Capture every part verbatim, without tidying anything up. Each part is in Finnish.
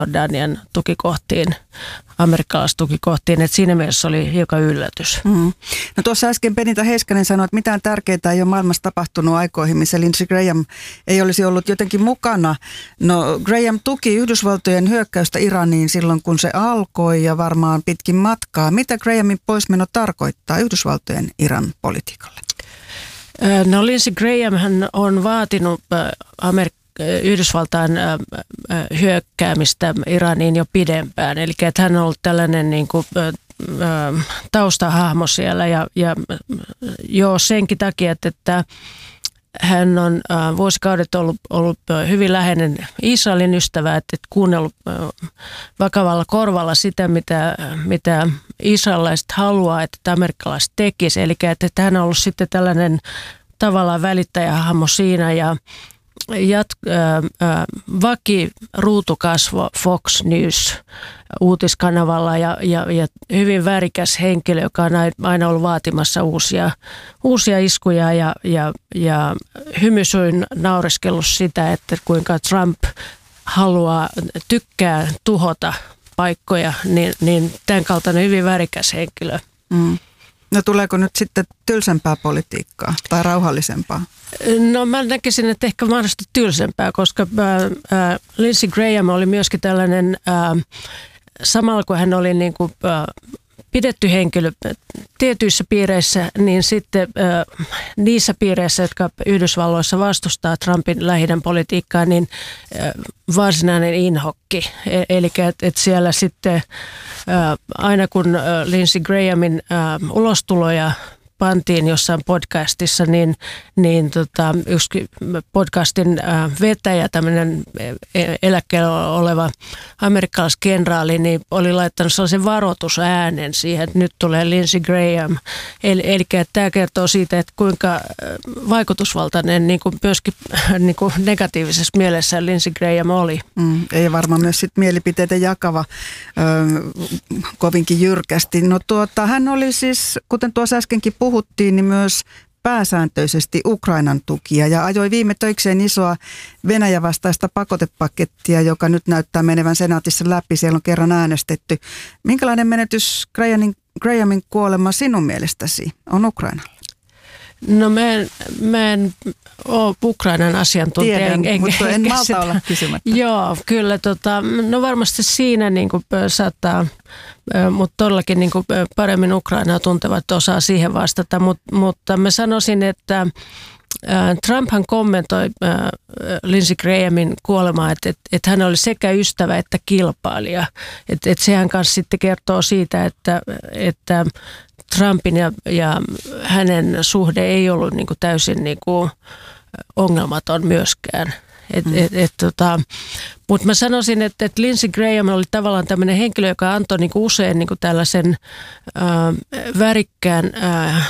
Jordanian tukikohtiin, amerikkalaistukikohtiin, että siinä mielessä oli hiukan yllätys. Mm. No tuossa äsken Benita Heiskanen sanoi, että mitään tärkeää ei ole maailmassa tapahtunut aikoihin, missä Lindsey Graham ei olisi ollut jotenkin mukana. No Graham tuki Yhdysvaltojen hyökkäystä Iraniin silloin, kun se alkoi ja varmaan pitkin matkaa. Mitä Grahamin poismeno tarkoittaa Yhdysvaltojen Iran politiikalle? No Lindsey Graham hän on vaatinut Amerikkaa Yhdysvaltain hyökkäämistä Iraniin jo pidempään. Eli että hän on ollut tällainen niin kuin, taustahahmo siellä ja, ja jo senkin takia, että hän on vuosikaudet ollut, ollut hyvin läheinen Israelin ystävä, että kuunnellut vakavalla korvalla sitä, mitä, mitä israelilaiset haluaa, että amerikkalaiset tekisi. Eli että hän on ollut sitten tällainen tavallaan välittäjähahmo siinä ja Jat, äh, äh, vaki ruutukasvo Fox News uutiskanavalla ja, ja, ja hyvin värikäs henkilö, joka on aina ollut vaatimassa uusia, uusia iskuja ja, ja, ja hymysyin naureskellut sitä, että kuinka Trump haluaa, tykkää tuhota paikkoja, niin, niin tämän kaltainen hyvin värikäs henkilö. Mm. No tuleeko nyt sitten tylsempää politiikkaa tai rauhallisempaa? No mä näkisin, että ehkä mahdollisesti tylsempää, koska äh, Lindsey Graham oli myöskin tällainen, äh, samalla kun hän oli niin kuin, äh, pidetty henkilö tietyissä piireissä, niin sitten äh, niissä piireissä, jotka Yhdysvalloissa vastustaa Trumpin Lähi-idän politiikkaa, niin äh, varsinainen inhokki. E- eli että et siellä sitten äh, aina kun äh, Lindsey Grahamin äh, ulostuloja pantiin jossain podcastissa, niin, niin tota, yksi podcastin äh, vetäjä, tämmöinen eläkkeellä oleva amerikkalaiskenraali, niin oli laittanut sellaisen varoitusäänen siihen, että nyt tulee Lindsey Graham. Eli, eli tämä kertoo siitä, että kuinka vaikutusvaltainen niin kuin myöskin niin kuin negatiivisessa mielessä Lindsey Graham oli. Mm, ei varmaan myös sit mielipiteitä jakava ö, kovinkin jyrkästi. No tuota, hän oli siis, kuten tuossa äskenkin puhuttiin, puhuttiin, niin myös pääsääntöisesti Ukrainan tukia ja ajoi viime töikseen isoa Venäjä vastaista pakotepakettia, joka nyt näyttää menevän senaatissa läpi. Siellä on kerran äänestetty. Minkälainen menetys Grahamin, Grahamin kuolema sinun mielestäsi on Ukrainalla? No mä en, mä en ole Ukrainan asiantuntija. Tiedän, en, mutta en malta sitä olla kysymättä. Joo, kyllä. Tota, no varmasti siinä niin kuin, saattaa, mutta todellakin niin kuin, paremmin Ukrainaa tuntevat osaa siihen vastata. Mut, mutta mä sanoisin, että Trumphan kommentoi Lindsey Grahamin kuolemaa, että, että, että hän oli sekä ystävä että kilpailija. Että, että sehän kanssa sitten kertoo siitä, että, että Trumpin ja, ja hänen suhde ei ollut niin kuin täysin niin kuin ongelmaton myöskään. Et, mm. et, et, tota, mutta mä sanoisin, että, että Lindsey Graham oli tavallaan tämmöinen henkilö, joka antoi niin kuin usein niin kuin tällaisen äh, värikkään äh,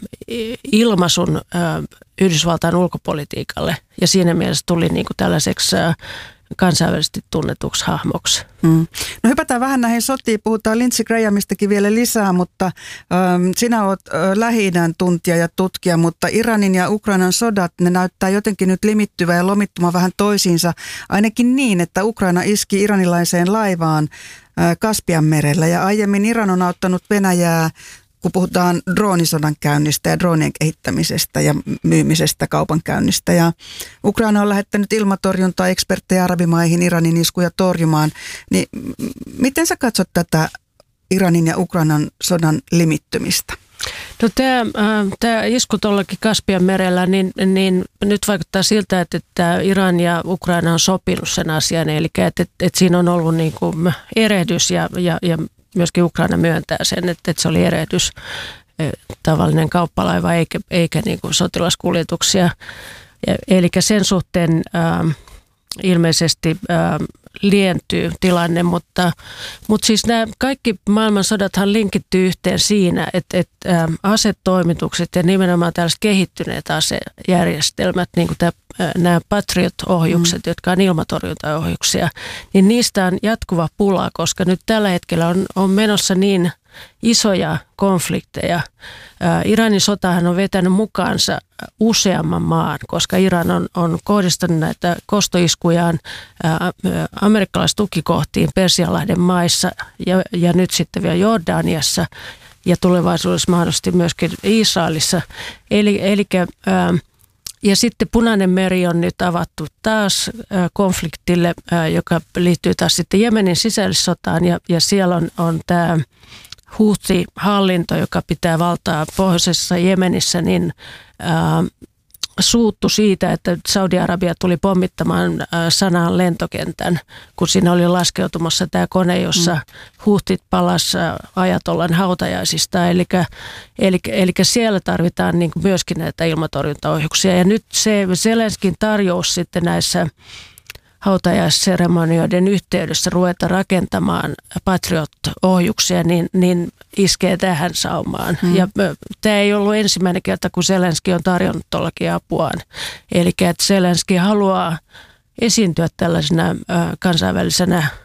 ilmaisun äh, Yhdysvaltain ulkopolitiikalle. Ja siinä mielessä tuli niin kuin tällaiseksi äh, kansainvälisesti tunnetuksi hahmoksi. Mm. No hypätään vähän näihin sotiin. Puhutaan Lindsey Grahamistakin vielä lisää, mutta ähm, sinä olet äh, Lähi-idän tuntija ja tutkija, mutta Iranin ja Ukrainan sodat, ne näyttää jotenkin nyt limittyvän ja lomittumaan vähän toisiinsa. Ainakin niin, että Ukraina iski iranilaiseen laivaan äh, Kaspianmerellä ja aiemmin Iran on auttanut Venäjää, kun puhutaan droonisodan käynnistä ja droonien kehittämisestä ja myymisestä, kaupankäynnistä. Ja Ukraina on lähettänyt ilmatorjuntaa eksperttejä arabimaihin Iranin iskuja torjumaan. Niin miten sä katsot tätä Iranin ja Ukrainan sodan limittymistä? No tämä, äh, tämä isku tuollakin Kaspian merellä, niin, niin nyt vaikuttaa siltä, että, että Iran ja Ukraina on sopinut sen asian. Eli että, että, että siinä on ollut niin kuin erehdys ja, ja, ja myöskin Ukraina myöntää sen, että, että se oli erehdys, tavallinen kauppalaiva eikä, eikä niin kuin sotilaskuljetuksia. Eli sen suhteen äh, ilmeisesti äh, lientyy tilanne, mutta, mutta siis nämä kaikki maailmansodathan linkittyy yhteen siinä, että, että äh, asetoimitukset ja nimenomaan tällaiset kehittyneet asejärjestelmät, niin kuin tämä, äh, nämä Patriot-ohjukset, mm. jotka on ilmatorjuntaohjuksia, niin niistä on jatkuva pula, koska nyt tällä hetkellä on, on menossa niin isoja konflikteja. Iranin sotahan on vetänyt mukaansa useamman maan, koska Iran on, on kohdistanut näitä kostoiskujaan amerikkalaistukikohtiin Persianlahden maissa ja, ja nyt sitten vielä Jordaniassa ja tulevaisuudessa mahdollisesti myöskin Israelissa. Eli, eli ja sitten Punainen meri on nyt avattu taas konfliktille, joka liittyy taas sitten Jemenin sisällissotaan ja, ja siellä on, on tämä Houthi-hallinto, joka pitää valtaa pohjoisessa Jemenissä, niin ää, suuttu siitä, että Saudi-Arabia tuli pommittamaan ää, Sanaan lentokentän, kun siinä oli laskeutumassa tämä kone, jossa mm. Houthit palasi ajatollan hautajaisista. Eli, eli, eli siellä tarvitaan niin kuin myöskin näitä ilmatorjuntaohjuksia. Ja nyt se Zelenskin tarjous sitten näissä hautajaisseremonioiden yhteydessä ruveta rakentamaan Patriot-ohjuksia, niin, niin iskee tähän saumaan. Mm. Ja tämä ei ollut ensimmäinen kerta, kun Zelenski on tarjonnut tuollakin apuaan. Eli että Zelenski haluaa esiintyä tällaisena äh, kansainvälisenä, äh,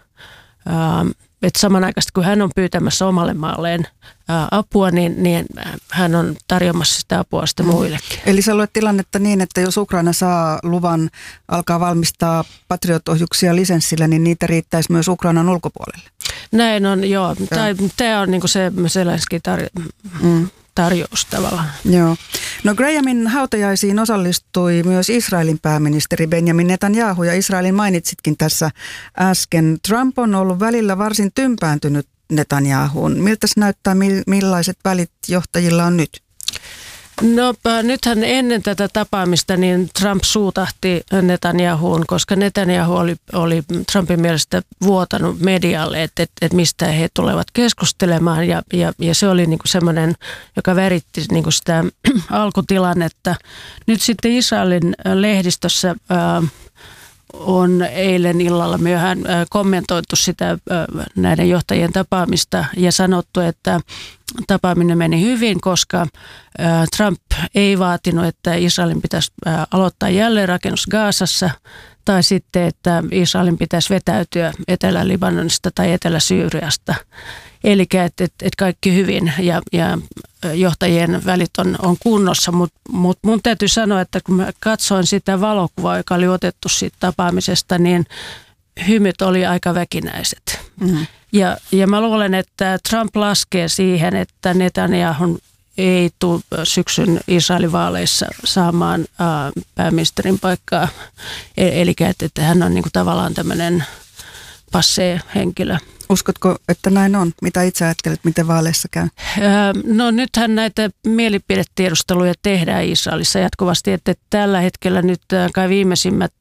että samanaikaisesti kun hän on pyytämässä omalle maalleen äh, apua, niin, niin hän on tarjoamassa sitä apua sitten mm. muillekin. Eli sä luet tilannetta niin, että jos Ukraina saa luvan alkaa valmistaa Patriot-ohjuksia lisenssillä, niin niitä riittäisi myös Ukrainan ulkopuolelle? Näin on, joo. Tämä on niinku se Zelenskin tar- mm. tarjous tavallaan. Joo. No Grahamin hautajaisiin osallistui myös Israelin pääministeri Benjamin Netanyahu, ja Israelin mainitsitkin tässä äsken. Trump on ollut välillä varsin tympääntynyt Netanyahuun. Miltä se näyttää, millaiset välit johtajilla on nyt? No nythän ennen tätä tapaamista niin Trump suutahti Netanyahuun, koska Netanyahu oli, oli Trumpin mielestä vuotanut medialle, että, että, että mistä he tulevat keskustelemaan. Ja, ja, ja se oli niin kuin semmoinen, joka väritti niin kuin sitä alkutilannetta. Nyt sitten Israelin lehdistössä ää, on eilen illalla myöhään kommentoitu sitä näiden johtajien tapaamista ja sanottu, että tapaaminen meni hyvin, koska Trump ei vaatinut, että Israelin pitäisi aloittaa jälleenrakennus Gazassa tai sitten, että Israelin pitäisi vetäytyä Etelä-Libanonista tai Etelä-Syyriasta. Eli että et, et kaikki hyvin ja, ja johtajien välit on, on kunnossa, mutta mut mun täytyy sanoa, että kun mä katsoin sitä valokuvaa, joka oli otettu siitä tapaamisesta, niin hymyt oli aika väkinäiset. Mm-hmm. Ja, ja mä luulen, että Trump laskee siihen, että Netanyahu ei tule syksyn Israelin vaaleissa saamaan ää, pääministerin paikkaa. Eli että, että hän on niinku tavallaan tämmöinen passee henkilö. Uskotko, että näin on? Mitä itse ajattelet, miten vaaleissa käy? No nythän näitä mielipidetiedusteluja tehdään Israelissa jatkuvasti, että tällä hetkellä nyt kai viimeisimmät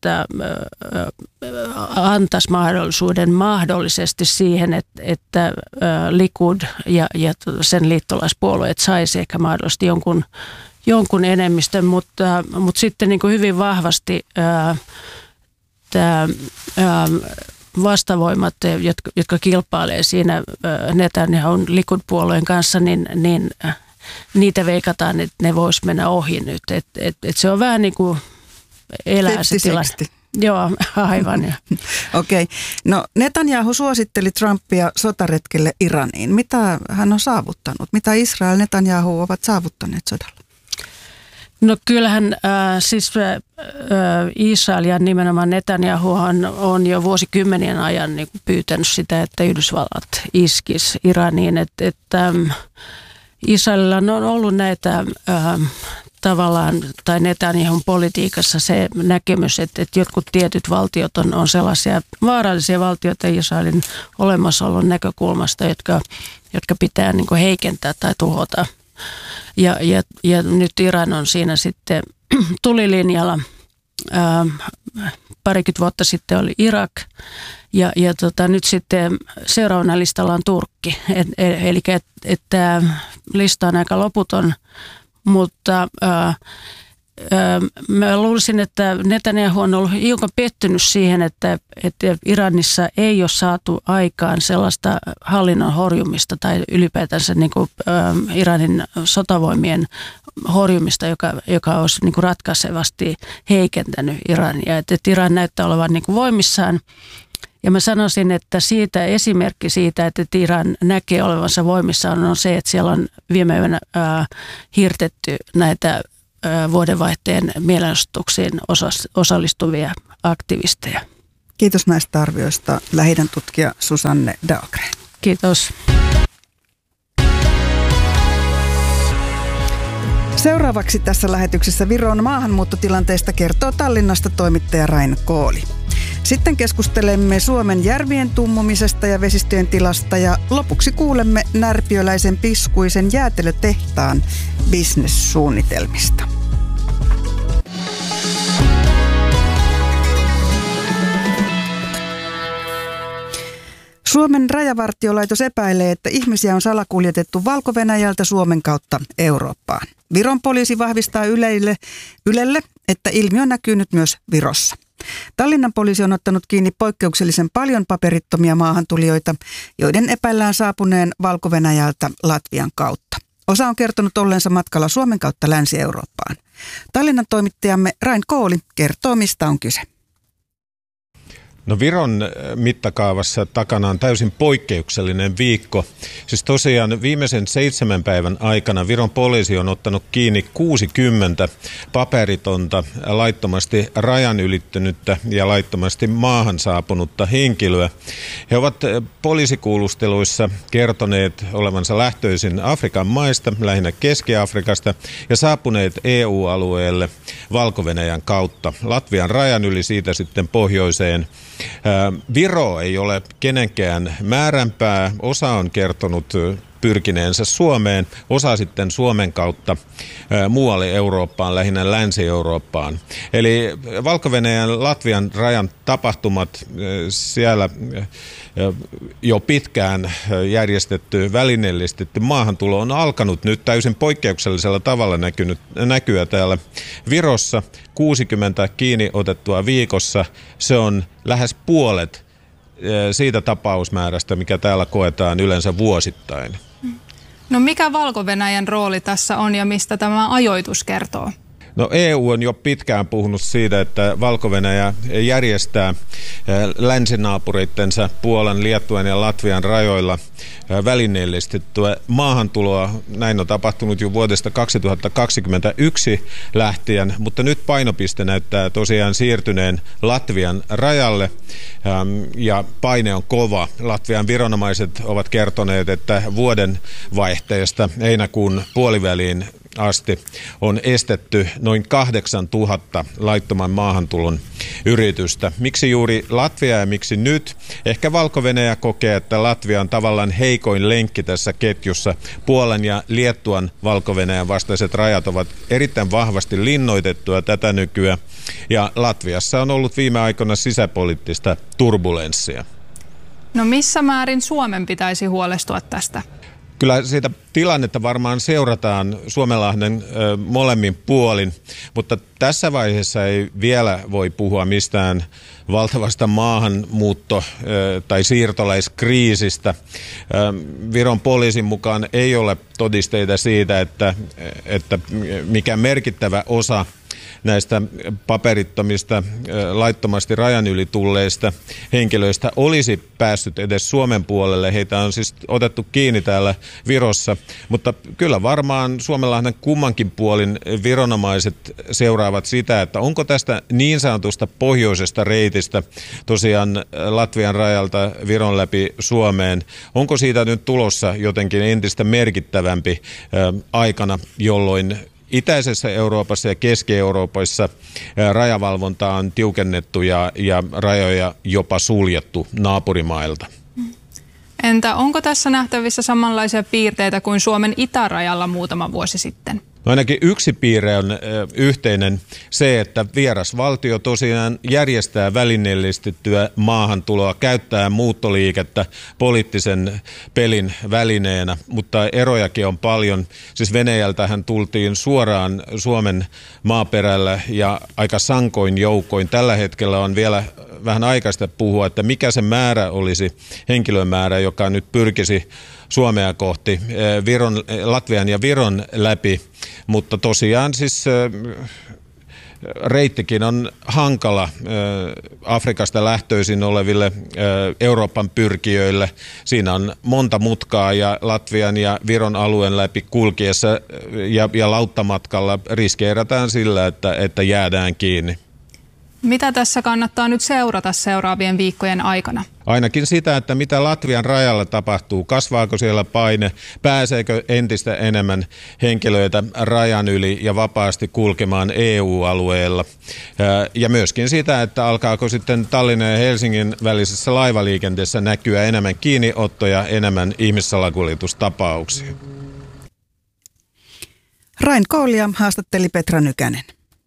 antaisi mahdollisuuden mahdollisesti siihen, että, että Likud ja, ja sen liittolaispuolueet saisi ehkä mahdollisesti jonkun, jonkun enemmistön, mutta, mutta sitten niin kuin hyvin vahvasti tämä vastavoimat, jotka, jotka kilpailee siinä Netanyahun Likud-puolueen kanssa, niin, niin niitä veikataan, että ne vois mennä ohi nyt. Et, et, et se on vähän niin kuin elää se tilanne. Joo, aivan. Okei. Okay. No Netanyahu suositteli Trumpia sotaretkelle Iraniin. Mitä hän on saavuttanut? Mitä Israel ja Netanyahu ovat saavuttaneet sodalla? No kyllähän äh, siis äh, Israel ja nimenomaan Netanyahu on, on jo vuosikymmenien ajan niin kuin pyytänyt sitä, että Yhdysvallat iskisi Iraniin. Et, et, ähm, Israelilla on ollut näitä äh, tavallaan, tai Netanyahun politiikassa se näkemys, että, että jotkut tietyt valtiot on, on sellaisia vaarallisia valtioita Israelin olemassaolon näkökulmasta, jotka, jotka pitää niin kuin heikentää tai tuhota. Ja, ja, ja nyt Iran on siinä sitten tulilinjalla. Ää, parikymmentä vuotta sitten oli Irak ja, ja tota, nyt sitten seuraavana listalla on Turkki. Et, eli että et tämä lista on aika loputon, mutta ää, ää, mä luulisin, että Netanyahu on ollut hiukan pettynyt siihen, että, että Iranissa ei ole saatu aikaan sellaista hallinnon horjumista tai ylipäätänsä niin kuin, ää, Iranin sotavoimien horjumista, joka, joka olisi niin kuin ratkaisevasti heikentänyt Irania. Että, että Iran näyttää olevan niin kuin voimissaan Ja mä sanoisin, että siitä esimerkki siitä, että Iran näkee olevansa voimissaan, on se, että siellä on viime yönä ää, hirtetty näitä ää, vuodenvaihteen mielenosoituksiin osas, osallistuvia aktivisteja. Kiitos näistä arvioista, Lähi-idän tutkija Susanne Dahlgren. Kiitos. Seuraavaksi tässä lähetyksessä Viron maahanmuuttotilanteesta kertoo Tallinnasta toimittaja Rain Kooli. Sitten keskustelemme Suomen järvien tummumisesta ja vesistöjen tilasta ja lopuksi kuulemme närpiöläisen piskuisen jäätelötehtaan bisnessuunnitelmista. Suomen rajavartiolaitos epäilee, että ihmisiä on salakuljetettu Valko-Venäjältä Suomen kautta Eurooppaan. Viron poliisi vahvistaa Ylelle, Ylelle, että ilmiö näkyy nyt myös Virossa. Tallinnan poliisi on ottanut kiinni poikkeuksellisen paljon paperittomia maahantulijoita, joiden epäillään saapuneen Valko-Venäjältä Latvian kautta. Osa on kertonut olleensa matkalla Suomen kautta Länsi-Eurooppaan. Tallinnan toimittajamme Rain Kooli kertoo, mistä on kyse. No Viron mittakaavassa takana on täysin poikkeuksellinen viikko. Siis tosiaan viimeisen seitsemän päivän aikana Viron poliisi on ottanut kiinni kuusikymmentä paperitonta, laittomasti rajan ylittänyttä ja laittomasti maahan saapunutta henkilöä. He ovat poliisikuulusteluissa kertoneet olevansa lähtöisin Afrikan maista, lähinnä Keski-Afrikasta, ja saapuneet E U-alueelle Valko-Venäjän kautta. Latvian rajan yli siitä sitten pohjoiseen. Viro ei ole kenenkään määränpää. Osa on kertonut pyrkineensä Suomeen, osa sitten Suomen kautta muualle Eurooppaan, lähinnä Länsi-Eurooppaan. Eli Valko-Venäjän Latvian rajan tapahtumat, siellä jo pitkään järjestetty, välineellistetty maahantulo on alkanut nyt täysin poikkeuksellisella tavalla näkynyt, näkyä täällä Virossa. kuusikymmentä kiinni otettua viikossa, se on lähes puolet siitä tapausmäärästä, mikä täällä koetaan yleensä vuosittain. No mikä Valko-Venäjän rooli tässä on ja mistä tämä ajoitus kertoo? No E U on jo pitkään puhunut siitä, että Valko-Venäjä järjestää länsinaapureittensa Puolan, Liettuan ja Latvian rajoilla välineellistettyä maahantuloa. Näin on tapahtunut jo vuodesta kaksituhattakaksikymmentäyksi lähtien, mutta nyt painopiste näyttää tosiaan siirtyneen Latvian rajalle ja paine on kova. Latvian viranomaiset ovat kertoneet, että vuoden vaihteesta heinäkuun puoliväliin asti on estetty noin kahdeksantuhatta laittoman maahantulon yritystä. Miksi juuri Latvia ja miksi nyt? Ehkä Valko-Venäjä kokee, että Latvia on tavallaan heikoin lenkki tässä ketjussa. Puolan ja Liettuan Valko-Venäjän vastaiset rajat ovat erittäin vahvasti linnoitettuja tätä nykyään. Ja Latviassa on ollut viime aikoina sisäpoliittista turbulenssia. No missä määrin Suomen pitäisi huolestua tästä? Kyllä siitä tilannetta varmaan seurataan Suomenlahden ö, molemmin puolin, mutta tässä vaiheessa ei vielä voi puhua mistään valtavasta maahanmuutto- ö, tai siirtolaiskriisistä. Ö, Viron poliisin mukaan ei ole todisteita siitä, että, että mikä merkittävä osa näistä paperittomista, laittomasti rajan yli tulleista henkilöistä olisi päässyt edes Suomen puolelle. Heitä on siis otettu kiinni täällä Virossa, mutta kyllä varmaan Suomenlahden kummankin puolin viranomaiset seuraavat sitä, että onko tästä niin sanotusta pohjoisesta reitistä tosiaan Latvian rajalta Viron läpi Suomeen, onko siitä nyt tulossa jotenkin entistä merkittävämpi aikana, jolloin itäisessä Euroopassa ja Keski-Euroopassa rajavalvontaa on tiukennettu ja, ja rajoja jopa suljettu naapurimailta. Entä onko tässä nähtävissä samanlaisia piirteitä kuin Suomen itärajalla muutama vuosi sitten? No ainakin yksi piirre on ö, yhteinen se, että vieras valtio tosiaan järjestää välineellistettyä maahantuloa, käyttää muuttoliikettä poliittisen pelin välineenä, mutta erojakin on paljon. Siis Venäjältähän tultiin suoraan Suomen maaperällä ja aika sankoin joukoin. Tällä hetkellä on vielä vähän aikaista puhua, että mikä se määrä olisi, henkilömäärä, joka nyt pyrkisi Suomea kohti, Viron, Latvian ja Viron läpi, mutta tosiaan siis reittikin on hankala Afrikasta lähtöisin oleville Euroopan pyrkijöille. Siinä on monta mutkaa ja Latvian ja Viron alueen läpi kulkiessa ja, ja lauttamatkalla riskeerataan sillä, että, että jäädään kiinni. Mitä tässä kannattaa nyt seurata seuraavien viikkojen aikana? Ainakin sitä, että mitä Latvian rajalla tapahtuu. Kasvaako siellä paine? Pääseekö entistä enemmän henkilöitä rajan yli ja vapaasti kulkemaan E U-alueella? Ja myöskin sitä, että alkaako sitten Tallinnan ja Helsingin välisessä laivaliikenteessä näkyä enemmän kiinniottoja, enemmän ihmissalakuljetustapauksia. Rain Koolia haastatteli Petra Nykänen.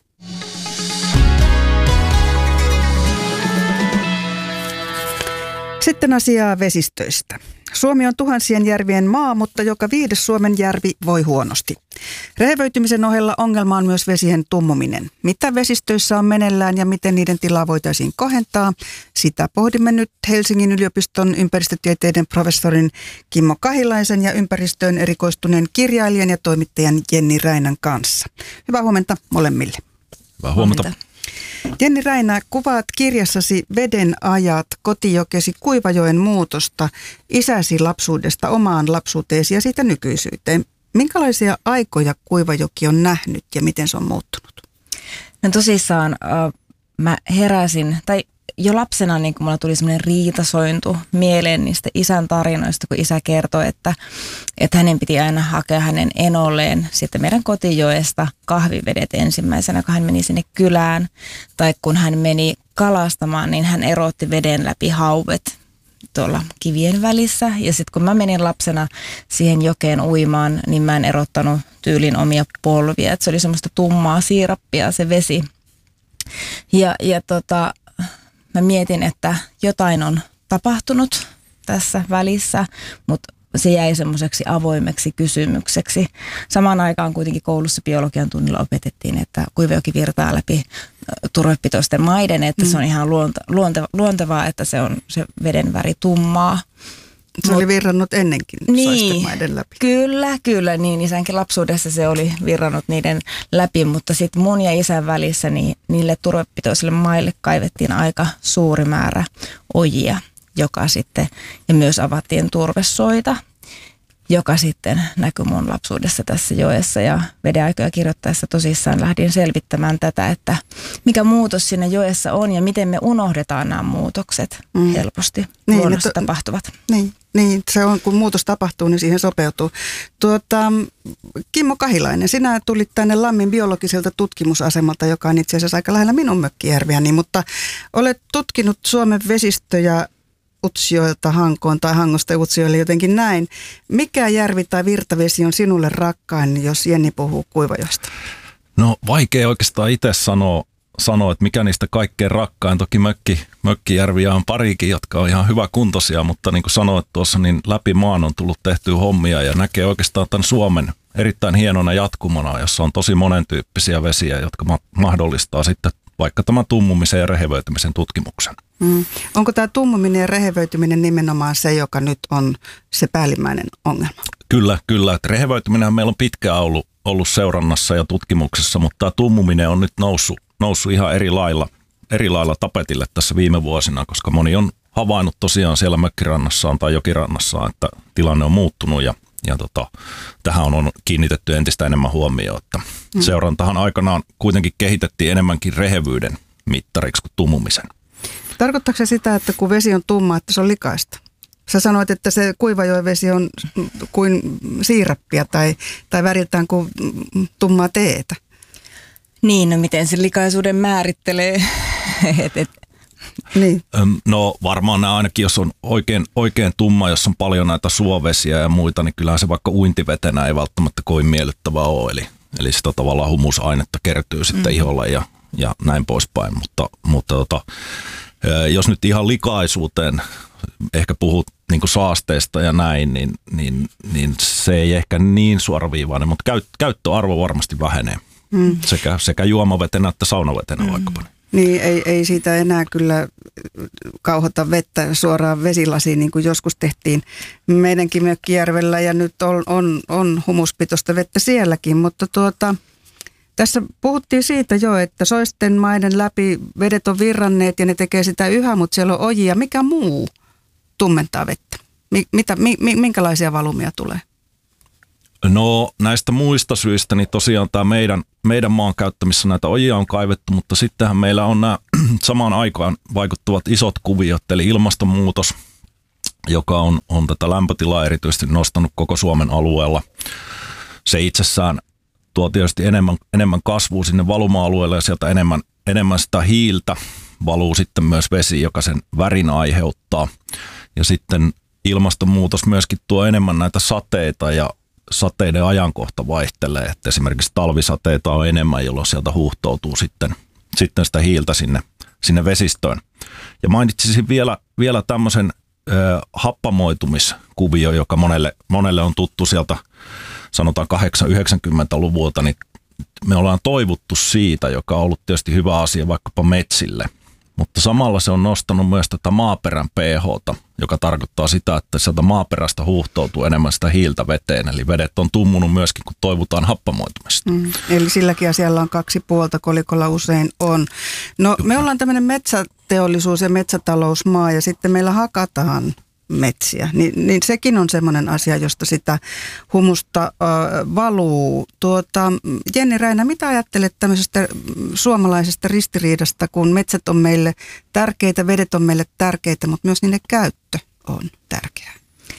Sitten asiaa vesistöistä. Suomi on tuhansien järvien maa, mutta joka viides Suomen järvi voi huonosti. Rehevöitymisen ohella ongelma on myös vesien tummuminen. Mitä vesistöissä on meneillään ja miten niiden tilaa voitaisiin kohentaa? Sitä pohdimme nyt Helsingin yliopiston ympäristötieteiden professorin Kimmo Kahilaisen ja ympäristöön erikoistuneen kirjailijan ja toimittajan Jenni Räinän kanssa. Hyvää huomenta molemmille. Hyvää huomenta. Jenni Räinä, kuvaat kirjassasi Veden ajat kotijokesi Kuivajoen muutosta isäsi lapsuudesta omaan lapsuuteesi ja siitä nykyisyyteen. Minkälaisia aikoja Kuivajoki on nähnyt ja miten se on muuttunut? No tosissaan äh, mä heräsin, tai jo lapsena niin kun mulla tuli semmoinen riitasointu mieleen niistä isän tarinoista, kun isä kertoi, että, että hänen piti aina hakea hänen enolleen sitten meidän kotijoesta kahvivedet ensimmäisenä, kun hän meni sinne kylään. Tai kun hän meni kalastamaan, niin hän erotti veden läpi hauet tuolla kivien välissä. Ja sitten kun mä menin lapsena siihen jokeen uimaan, niin mä en erottanut tyylin omia polvia. Et se oli semmoista tummaa siirappia se vesi. Ja, ja tota... Mä mietin, että jotain on tapahtunut tässä välissä, mutta se jäi semmoiseksi avoimeksi kysymykseksi. Samaan aikaan kuitenkin koulussa biologian tunnilla opetettiin, että Kuivajoki virtaa läpi turvepitoisten maiden, että mm. se on ihan luonte, luonte, luontevaa, että se on se veden väri tummaa. Se Mut, oli virrannut ennenkin niin, maiden läpi. Kyllä, kyllä. Niin isänkin lapsuudessa se oli virrannut niiden läpi, mutta sitten mun ja isän välissä niin niille turvepitoisille maille kaivettiin aika suuri määrä ojia, joka sitten, ja myös avattiin turvesoita, joka sitten näkyi mun lapsuudessa tässä joessa. Ja vedenaikoja kirjoittaessa tosissaan lähdin selvittämään tätä, että mikä muutos siinä joessa on ja miten me unohdetaan nämä muutokset mm. helposti niin, luonnossa to, tapahtuvat. Niin, niin, se on, kun muutos tapahtuu, niin siihen sopeutuu. Tuota, Kimmo Kahilainen, sinä tulit tänne Lammin biologiselta tutkimusasemalta, joka on itse asiassa aika lähellä minun mökkijärviäni, mutta olet tutkinut Suomen vesistöjä Utsjoelta Hankoon tai Hangosta Utsjoelle, jotenkin näin. Mikä järvi tai virtavesi on sinulle rakkain, jos Jenni puhuu Kuivajoesta? No vaikea oikeastaan itse sanoa, sanoa, että mikä niistä kaikkein rakkain. Toki mökki, mökkijärviä on parikin, jotka on ihan hyväkuntoisia, mutta niin kuin sanoit tuossa, niin läpi maan on tullut tehtyä hommia ja näkee oikeastaan tämän Suomen erittäin hienona jatkumona, jossa on tosi monentyyppisiä vesiä, jotka ma- mahdollistaa sitten vaikka tämän tummumisen ja rehevöitymisen tutkimuksen. Mm. Onko tämä tummuminen ja rehevöityminen nimenomaan se, joka nyt on se päällimmäinen ongelma? Kyllä, kyllä. Että rehevöityminen meillä on pitkään ollut, ollut seurannassa ja tutkimuksessa, mutta tämä tummuminen on nyt noussut, noussut ihan eri lailla, eri lailla tapetille tässä viime vuosina, koska moni on havainnut tosiaan siellä mökkirannassaan tai jokirannassaan, että tilanne on muuttunut ja, ja tota, tähän on kiinnitetty entistä enemmän huomioon. Että mm. Seurantahan aikanaan kuitenkin kehitettiin enemmänkin rehevyyden mittariksi kuin tummumisen. Tarkoittaako se sitä, että kun vesi on tumma, että se on likaista? Sä sanoit, että se Kuivajoen vesi on kuin siirappia tai, tai väriltään kuin tummaa teetä. Niin, no miten se likaisuuden määrittelee? et, et. Niin. No varmaan nämä ainakin, jos on oikein, oikein tumma, jos on paljon näitä suovesiä ja muita, niin kyllähän se vaikka uintivetenä ei välttämättä kovin miellyttävää ole. Eli, eli sitä tavallaan humusainetta kertyy sitten mm. iholle ja, ja näin poispäin. Mutta, mutta tota, jos nyt ihan likaisuuteen ehkä puhut niin kuin saasteista ja näin, niin, niin, niin se ei ehkä niin suoraviivainen, mutta käyt, käyttöarvo varmasti vähenee. Mm. Sekä, sekä juomavetenä että saunavetenä mm. vaikkapa. Niin, ei, ei siitä enää kyllä kauhota vettä suoraan vesilasiin, niin kuin joskus tehtiin meidänkin mökkijärvellä, ja nyt on, on, on humuspitoista vettä sielläkin, mutta tuota, Tässä puhuttiin siitä jo, että soisten maiden läpi vedet on virranneet ja ne tekee sitä yhä, mutta siellä on ojia. Mikä muu tummentaa vettä? Mitä, mi, minkälaisia valumia tulee? No näistä muista syistä, niin tosiaan tämä meidän, meidän maankäyttö, missä näitä ojia on kaivettu, mutta sittenhän meillä on nämä samaan aikaan vaikuttavat isot kuviot, eli ilmastonmuutos, joka on, on tätä lämpötilaa erityisesti nostanut koko Suomen alueella. Se itsessään tuo tietysti enemmän, enemmän kasvua sinne valuma-alueelle ja sieltä enemmän, enemmän sitä hiiltä valuu sitten myös vesi, joka sen värin aiheuttaa. Ja sitten ilmastonmuutos myöskin tuo enemmän näitä sateita ja sateiden ajankohta vaihtelee. Että esimerkiksi talvisateita on enemmän, jolloin sieltä huuhtoutuu sitten, sitten sitä hiiltä sinne, sinne vesistöön. Ja mainitsisin vielä, vielä tämmöisen ö, happamoitumiskuvio, joka monelle, monelle on tuttu sieltä sanotaan kahdeksankymmentä-yhdeksänkymmentäluvulta, niin me ollaan toivuttu siitä, joka on ollut tietysti hyvä asia vaikkapa metsille. Mutta samalla se on nostanut myös tätä maaperän pH:ta, joka tarkoittaa sitä, että sieltä maaperästä huuhtoutuu enemmän sitä hiiltä veteen. Eli vedet on tummunut myöskin, kun toivutaan happamoitumista. Mm, eli silläkin asialla on kaksi puolta, kolikolla usein on. No me ollaan tämmöinen metsäteollisuus ja metsätalousmaa ja sitten meillä hakataan metsiä, niin, niin sekin on semmoinen asia, josta sitä humusta äh, valuu. Tuota, Jenni Räinä, mitä ajattelet tämmöisestä suomalaisesta ristiriidasta, kun metsät on meille tärkeitä, vedet on meille tärkeitä, mutta myös niiden käyttö on tärkeää?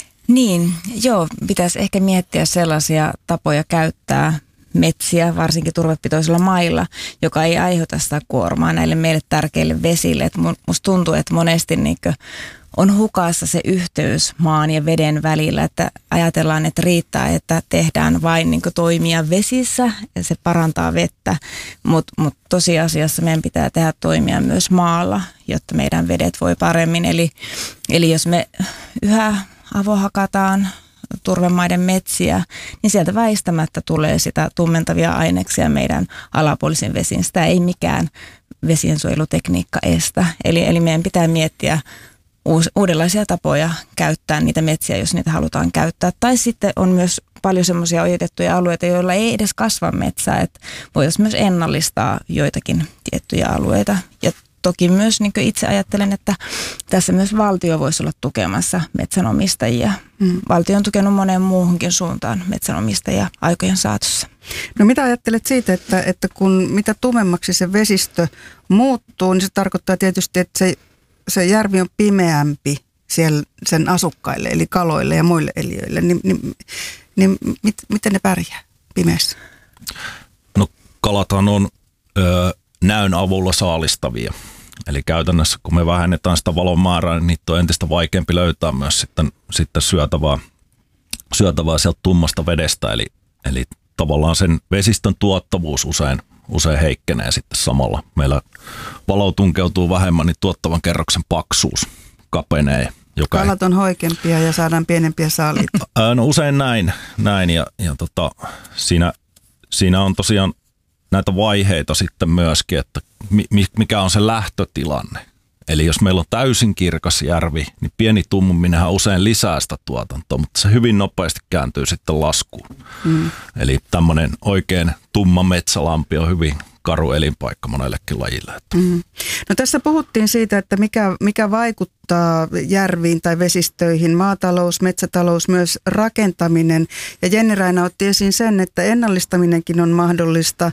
Niin, joo, pitäisi ehkä miettiä sellaisia tapoja käyttää metsiä, varsinkin turvepitoisilla mailla, joka ei aiheuta sitä kuormaa näille meille tärkeille vesille. Et musta tuntuu, että monesti niinkö on hukassa se yhteys maan ja veden välillä, että ajatellaan, että riittää, että tehdään vain niin kuin toimia vesissä ja se parantaa vettä, mutta mut tosiasiassa meidän pitää tehdä toimia myös maalla, jotta meidän vedet voi paremmin. Eli, eli jos me yhä avohakataan turvemaiden metsiä, niin sieltä väistämättä tulee sitä tummentavia aineksia meidän alapuolisiin vesiin. Sitä ei mikään vesiensuojelutekniikka estä. Eli, eli meidän pitää miettiä uudenlaisia tapoja käyttää niitä metsiä, jos niitä halutaan käyttää. Tai sitten on myös paljon semmoisia ojitettuja alueita, joilla ei edes kasva metsää, että voitaisiin myös ennallistaa joitakin tiettyjä alueita. Ja toki myös niin kuin itse ajattelen, että tässä myös valtio voisi olla tukemassa metsänomistajia. Mm. Valtio on tukenut moneen muuhunkin suuntaan metsänomistajia aikojen saatossa. No mitä ajattelet siitä, että, että kun mitä tummemmaksi se vesistö muuttuu, niin se tarkoittaa tietysti, että se se järvi on pimeämpi siellä sen asukkaille, eli kaloille ja muille eliöille, niin, niin, niin mit, miten ne pärjää pimeässä? No kalathan on ö, näön avulla saalistavia. Eli käytännössä kun me vähennetään sitä valon määrää, niin niitä on entistä vaikeampi löytää myös sitten, sitten syötävää, syötävää sieltä tummasta vedestä. Eli, eli tavallaan sen vesistön tuottavuus usein usein heikkenee sitten samalla. Meillä valo tunkeutuu vähemmän, niin tuottavan kerroksen paksuus kapenee. Joka Kalat on hoikempia ja saadaan pienempiä saaliita. No usein näin, näin ja, ja tota, siinä, siinä on tosiaan näitä vaiheita sitten myöskin, että mikä on se lähtötilanne. Eli jos meillä on täysin kirkas järvi, niin pieni tummuminenhan usein lisää sitä tuotantoa, mutta se hyvin nopeasti kääntyy sitten laskuun. Mm. Eli tämmöinen oikein tumma metsälampi on hyvin karu elinpaikka monellekin lajille. Mm. No tässä puhuttiin siitä, että mikä, mikä vaikuttaa järviin tai vesistöihin, maatalous, metsätalous, myös rakentaminen. Ja Jenni Räinä otti esiin sen, että ennallistaminenkin on mahdollista.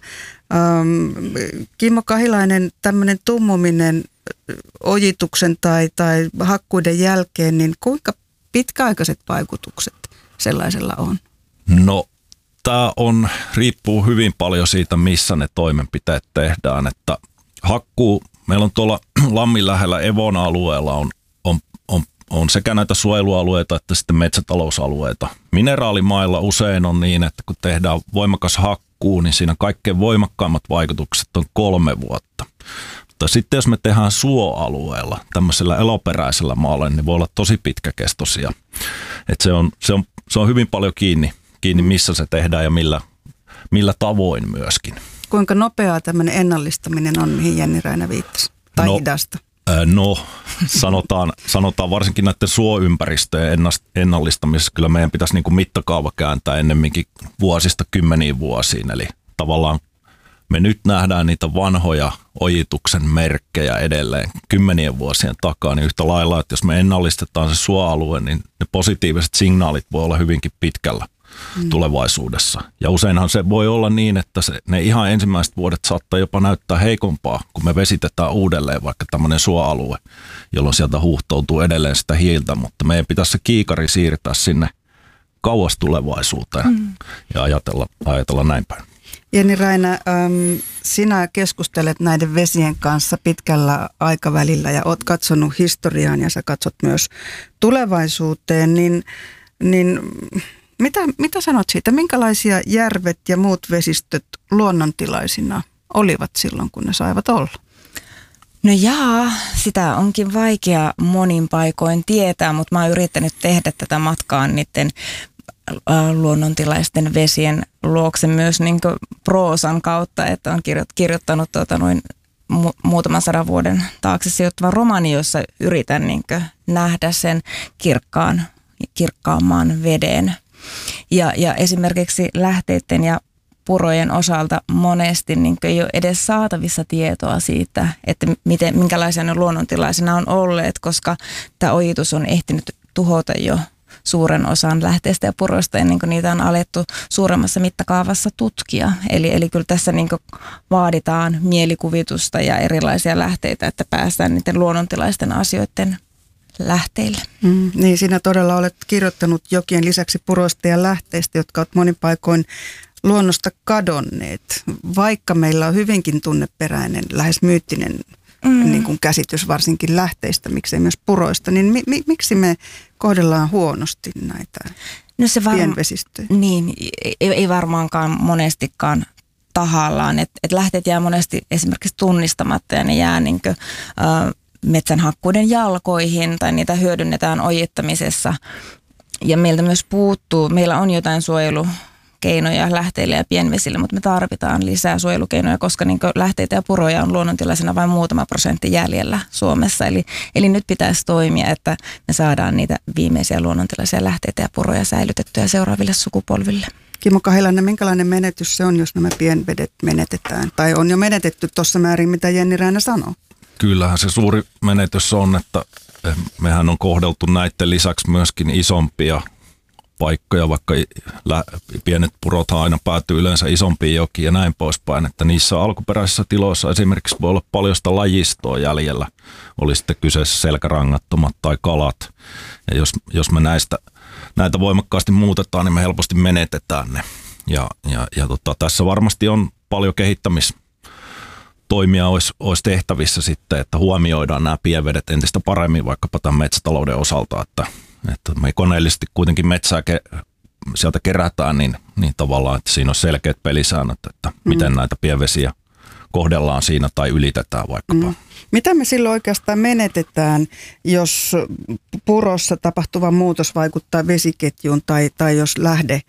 Ähm, Kimmo Kahilainen, tämmöinen tummuminen ojituksen tai, tai hakkuiden jälkeen, niin kuinka pitkäaikaiset vaikutukset sellaisella on? No tämä on, riippuu hyvin paljon siitä, missä ne toimenpiteet tehdään, että hakkuu, meillä on tuolla Lammin lähellä Evon alueella on, on, on, on sekä näitä suojelualueita että sitten metsätalousalueita. Mineraalimailla usein on niin, että kun tehdään voimakas hakkuu, niin siinä kaikkein voimakkaimmat vaikutukset on kolme vuotta. Mutta sitten jos me tehdään suoalueella, tämmöisellä eloperäisellä maalla, niin voi olla tosi pitkäkestoisia. Et se, on, se, on, se on hyvin paljon kiinni, kiinni, missä se tehdään ja millä, millä tavoin myöskin. Kuinka nopeaa tämmöinen ennallistaminen on, mihin Jenni Räinä viittasi? Tai no, hidasta? Äh, no, sanotaan, sanotaan varsinkin näiden suoympäristöjen ennallistamisessa kyllä meidän pitäisi niin kuin mittakaava kääntää ennemminkin vuosista kymmeniin vuosiin. Eli tavallaan me nyt nähdään niitä vanhoja ojituksen merkkejä edelleen kymmenien vuosien takaa, niin yhtä lailla, että jos me ennallistetaan se suoalue, niin ne positiiviset signaalit voi olla hyvinkin pitkällä mm. tulevaisuudessa. Ja useinhan se voi olla niin, että se, ne ihan ensimmäiset vuodet saattaa jopa näyttää heikompaa, kun me vesitetään uudelleen vaikka tämmöinen suoalue, jolloin sieltä huuhtoutuu edelleen sitä hiiltä, mutta meidän pitäisi se kiikari siirtää sinne kauas tulevaisuuteen mm. ja ajatella, ajatella näin päin. Jenni Raina, äm, sinä keskustelet näiden vesien kanssa pitkällä aikavälillä ja olet katsonut historiaan ja sä katsot myös tulevaisuuteen, niin, niin mitä, mitä sanot siitä? Minkälaisia järvet ja muut vesistöt luonnontilaisina olivat silloin, kun ne saivat olla? No jaa, sitä onkin vaikea monin paikoin tietää, mutta mä oon yrittänyt tehdä tätä matkaa niiden luonnontilaisten vesien luokse myös niin kuin proosan kautta, että on kirjoittanut tuota noin mu- muutaman sadan vuoden taakse sijoittava romani, jossa yritän niin kuin nähdä sen kirkkaan, kirkkaamman veden. Ja, ja esimerkiksi lähteiden ja purojen osalta monesti niin kuin ei ole edes saatavissa tietoa siitä, että miten, minkälaisia ne luonnontilaisina on olleet, koska tämä ojitus on ehtinyt tuhota jo suuren osan lähteistä ja puroista ennen kuin niitä on alettu suuremmassa mittakaavassa tutkia. Eli, eli kyllä tässä niin kuin vaaditaan mielikuvitusta ja erilaisia lähteitä, että päästään niiden luonnontilaisten asioiden lähteille. Mm, niin, sinä todella olet kirjoittanut jokien lisäksi puroista ja lähteistä, jotka ovat monin paikoin luonnosta kadonneet, vaikka meillä on hyvinkin tunneperäinen, lähes myyttinen mm. niin kuin käsitys varsinkin lähteistä, miksei myös puroista, niin mi- mi- miksi me kohdellaan huonosti näitä no se varma, pienvesistöjä? Niin, ei, ei varmaankaan monestikaan tahallaan, että et lähteet jää monesti esimerkiksi tunnistamatta ja ne jää niin kuin, äh, metsänhakkuiden jalkoihin tai niitä hyödynnetään ojittamisessa ja meiltä myös puuttuu, meillä on jotain suojelu keinoja lähteille ja pienvesille, mutta me tarvitaan lisää suojelukeinoja, koska niin lähteitä ja puroja on luonnontilaisena vain muutama prosentti jäljellä Suomessa. Eli, eli nyt pitäisi toimia, että me saadaan niitä viimeisiä luonnontilaisia lähteitä ja puroja säilytettyä seuraaville sukupolville. Kimmo Kahilainen, minkälainen menetys se on, jos nämä pienvedet menetetään? Tai on jo menetetty tuossa määrin, mitä Jenni Raina sanoo? Kyllähän se suuri menetys on, että mehän on kohdeltu näiden lisäksi myöskin isompia paikkoja, vaikka pienet purothan aina päätyy yleensä isompiin jokiin ja näin poispäin, että niissä alkuperäisissä tiloissa esimerkiksi voi olla paljon sitä lajistoa jäljellä, oli sitten kyseessä selkärangattomat tai kalat, ja jos, jos me näistä, näitä voimakkaasti muutetaan, niin me helposti menetetään ne, ja, ja, ja tota, tässä varmasti on paljon kehittämistoimia olisi, olisi tehtävissä sitten, että huomioidaan nämä pienvedet entistä paremmin vaikkapa tämän metsätalouden osalta, että Että me koneellisesti kuitenkin metsää ke- sieltä kerätään, niin, niin tavallaan, että siinä on selkeät pelisäännöt, että mm. miten näitä pienvesiä kohdellaan siinä tai ylitetään vaikkapa. Mm. Mitä me silloin oikeastaan menetetään, jos purossa tapahtuva muutos vaikuttaa vesiketjuun tai, tai jos lähde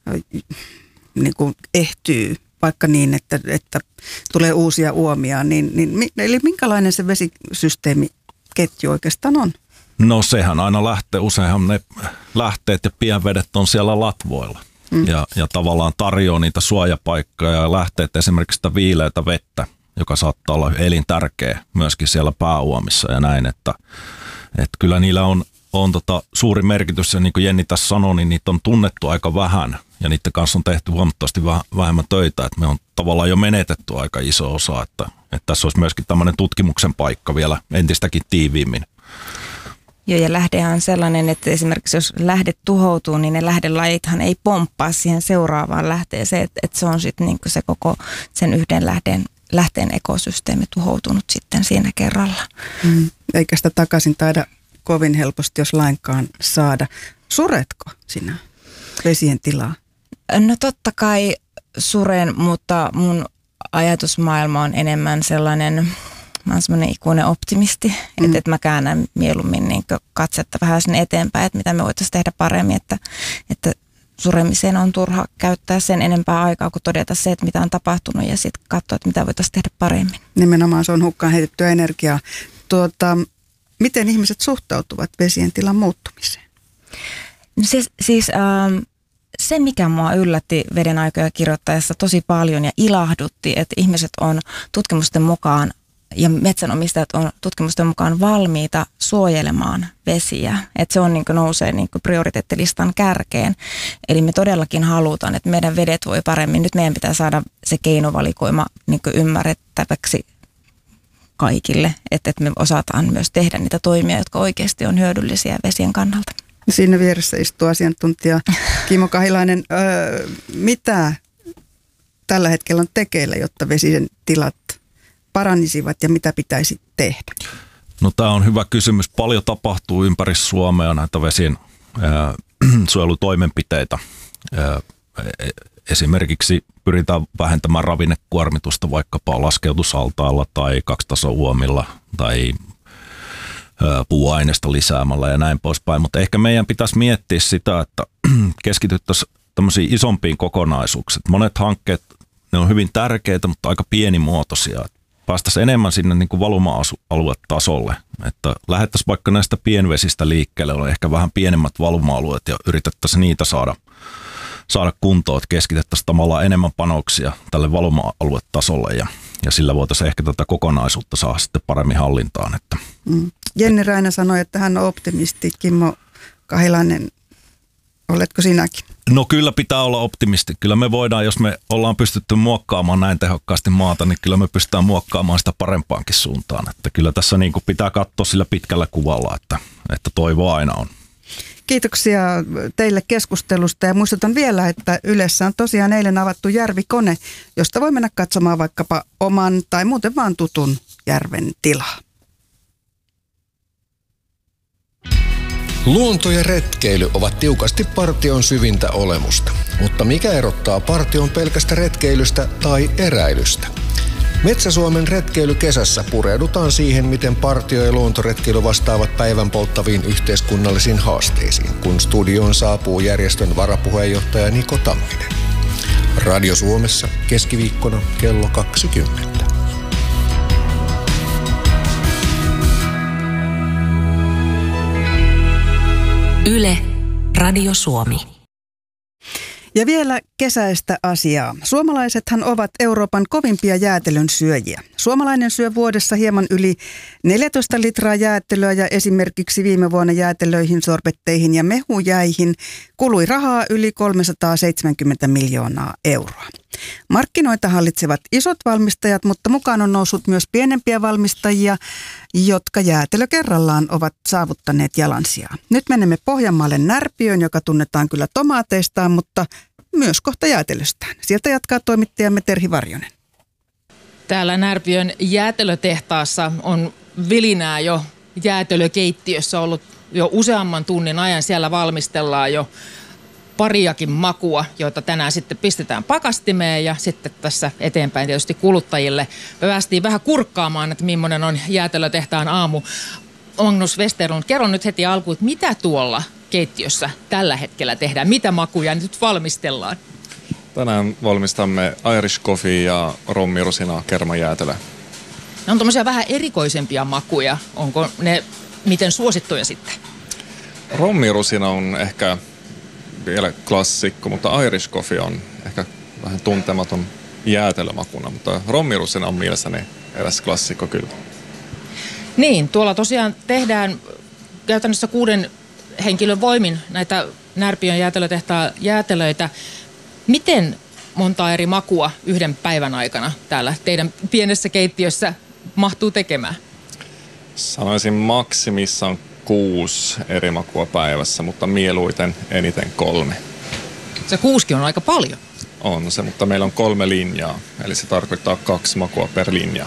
niin kuin ehtyy vaikka niin, että, että tulee uusia uomia, niin, niin eli minkälainen se vesisysteemiketju oikeastaan on? No sehän aina lähtee, useinhan ne lähteet ja pienvedet on siellä latvoilla mm. ja, ja tavallaan tarjoaa niitä suojapaikkoja ja lähteet esimerkiksi sitä viileätä vettä, joka saattaa olla elintärkeä myöskin siellä pääuomissa ja näin, että, että kyllä niillä on, on tota suuri merkitys ja niin kuin Jenni tässä sanoi, niin niitä on tunnettu aika vähän ja niiden kanssa on tehty huomattavasti vähemmän töitä, että me on tavallaan jo menetetty aika iso osa, että, että tässä olisi myöskin tämmöinen tutkimuksen paikka vielä entistäkin tiiviimmin. Joo, ja lähdehän on sellainen, että esimerkiksi jos lähde tuhoutuu, niin ne lähdelajithan ei pomppaa siihen seuraavaan lähteeseen, että, että se on sitten niin kuin se koko sen yhden lähteen, lähteen ekosysteemi tuhoutunut sitten siinä kerralla. Mm. Eikä sitä takaisin taida kovin helposti, jos lainkaan saada. Suretko sinä vesien tilaa? No totta kai suren, mutta mun ajatusmaailma on enemmän sellainen, mä oon semmoinen ikuinen optimisti, mm. että, että mä käännän mieluummin niin katsetta vähän sinne eteenpäin, että mitä me voitaisiin tehdä paremmin, että, että suremiseen on turha käyttää sen enempää aikaa kuin todeta se, että mitä on tapahtunut ja sitten katsoa, että mitä voitaisiin tehdä paremmin. Nimenomaan se on hukkaan heitettyä energiaa. Tuota, miten ihmiset suhtautuvat vesien tilan muuttumiseen? No siis, siis ähm, se, mikä mua yllätti veden aikoja kirjoittaessa tosi paljon ja ilahdutti, että ihmiset on tutkimusten mukaan ja metsänomistajat on tutkimusten mukaan valmiita suojelemaan vesiä. Että se on niin kuin nousee niin kuin prioriteettilistan kärkeen. Eli me todellakin halutaan, että meidän vedet voi paremmin. Nyt meidän pitää saada se keinovalikoima niin kuin ymmärrettäväksi kaikille, että, että me osataan myös tehdä niitä toimia, jotka oikeasti on hyödyllisiä vesien kannalta. Siinä vieressä istuu asiantuntija Kimmo Kahilainen. Öö, mitä tällä hetkellä on tekeillä, jotta vesien tilat paranisivat ja mitä pitäisi tehdä? No tämä on hyvä kysymys. Paljon tapahtuu ympäri Suomea näitä vesien ää, suojelutoimenpiteitä. Ää, esimerkiksi pyritään vähentämään ravinnekuormitusta vaikkapa laskeutusaltaalla tai kaksitasouomilla tai ää, puuaineista lisäämällä ja näin poispäin. Mutta ehkä meidän pitäisi miettiä sitä, että keskityttäisiin tämmöisiin isompiin kokonaisuuksiin. Monet hankkeet, ne on hyvin tärkeitä, mutta aika pienimuotoisia. Päästäisiin enemmän sinne niin kuin valuma-aluetasolle, että lähettäisiin vaikka näistä pienvesistä liikkeelle, on ehkä vähän pienemmät valuma-alueet ja yritettäisiin niitä saada, saada kuntoon, että keskitettäisiin tavallaan enemmän panoksia tälle valuma-aluetasolle ja, ja sillä voitaisiin ehkä tätä kokonaisuutta saada sitten paremmin hallintaan. Että. Mm. Jenni Raina sanoi, että hän on optimisti. Kimmo Kahilainen, oletko sinäkin? No kyllä pitää olla optimisti. Kyllä me voidaan, jos me ollaan pystytty muokkaamaan näin tehokkaasti maata, niin kyllä me pystytään muokkaamaan sitä parempaankin suuntaan. Että kyllä tässä niin kuin pitää katsoa sillä pitkällä kuvalla, että, että toivoa aina on. Kiitoksia teille keskustelusta ja muistutan vielä, että Ylessä on tosiaan eilen avattu järvikone, josta voi mennä katsomaan vaikkapa oman tai muuten vaan tutun järven tilaa. Luonto ja retkeily ovat tiukasti partion syvintä olemusta. Mutta mikä erottaa partion pelkästä retkeilystä tai eräilystä? Metsä-Suomen retkeilykesässä pureudutaan siihen, miten partio ja luontoretkeily vastaavat päivän polttaviin yhteiskunnallisiin haasteisiin, kun studioon saapuu järjestön varapuheenjohtaja Niko Tamminen. Radio Suomessa keskiviikkona kello kaksikymmentä. Yle, Radio Suomi. Ja vielä kesäistä asiaa. Suomalaisethan ovat Euroopan kovimpia jäätelön syöjiä. Suomalainen syö vuodessa hieman yli neljätoista litraa jäätelöä ja esimerkiksi viime vuonna jäätelöihin, sorbetteihin ja mehujäihin kului rahaa yli kolmesataaseitsemänkymmentä miljoonaa euroa. Markkinoita hallitsevat isot valmistajat, mutta mukaan on noussut myös pienempiä valmistajia, jotka jäätelö kerrallaan ovat saavuttaneet jalansijaa. Nyt menemme Pohjanmaalle Närpiöön, joka tunnetaan kyllä tomaateistaan, mutta myös kohta jäätelöstään. Sieltä jatkaa toimittajamme Terhi Varjonen. Täällä Närpiön jäätelötehtaassa on vilinää jo jäätelökeittiössä ollut jo useamman tunnin ajan. Siellä valmistellaan jo pariakin makua, joita tänään sitten pistetään pakastimeen ja sitten tässä eteenpäin tietysti kuluttajille. Me päästiin vähän kurkkaamaan, että millainen on jäätelötehtaan aamu. Magnus Westerlund, kerro nyt heti alkuun, että mitä tuolla keittiössä tällä hetkellä tehdään? Mitä makuja nyt valmistellaan? Tänään valmistamme Irish Coffee ja rommirusina kermajäätelö. Ne on tommosia vähän erikoisempia makuja. Onko ne miten suosittuja sitten? Rommirusina on ehkä vielä klassikko, mutta Irish Coffee on ehkä vähän tuntematon jäätelömakuna, mutta rommirusina on mielestäni eräs klassikko kyllä. Niin, tuolla tosiaan tehdään käytännössä kuuden henkilön voimin näitä Närpiön jäätelötehtaan jäätelöitä. Miten monta eri makua yhden päivän aikana täällä teidän pienessä keittiössä mahtuu tekemään? Sanoisin maksimissaan kuusi eri makua päivässä, mutta mieluiten eniten kolme. Se kuusikin on aika paljon. On se, mutta meillä on kolme linjaa, eli se tarkoittaa kaksi makua per linjaa.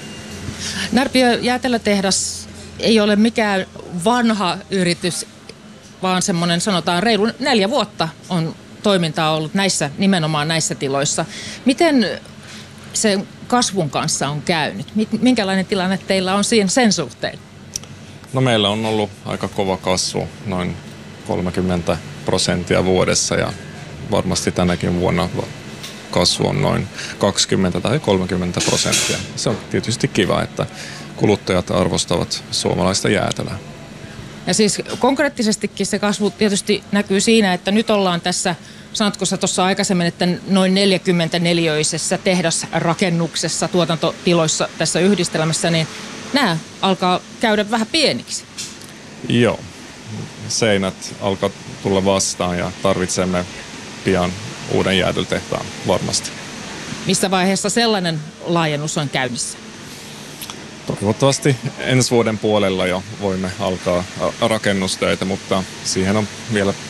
Närpiön jäätelötehdas ei ole mikään vanha yritys, vaan semmoinen sanotaan reilu neljä vuotta on toimintaa ollut näissä, nimenomaan näissä tiloissa. Miten se kasvun kanssa on käynyt? Minkälainen tilanne teillä on siinä sen suhteen? No meillä on ollut aika kova kasvu, noin kolmekymmentä prosenttia vuodessa ja varmasti tänäkin vuonna kasvu on noin kaksikymmentä tai kolmekymmentä prosenttia. Se on tietysti kiva, että kuluttajat arvostavat suomalaista jäätelöä. Ja siis konkreettisestikin se kasvu tietysti näkyy siinä, että nyt ollaan tässä sanotko sä tuossa aikaisemmin, että noin neljäkymmentä neliöisessä tehdasrakennuksessa, tuotantotiloissa tässä yhdistelmässä, niin nämä alkaa käydä vähän pieniksi. Joo, seinät alkaa tulla vastaan ja tarvitsemme pian uuden jäätelötehtaan varmasti. Missä vaiheessa sellainen laajennus on käynnissä? Toivottavasti ensi vuoden puolella jo voimme alkaa rakennustöitä, mutta siihen on vielä